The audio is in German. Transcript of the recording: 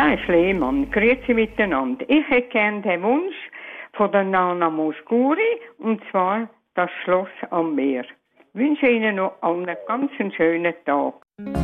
Nein, Schlemann. Grüezi miteinander. Ich hätte gern den Wunsch von der Nana Moscuri, und zwar das Schloss am Meer. Ich wünsche Ihnen noch einen ganz schönen Tag.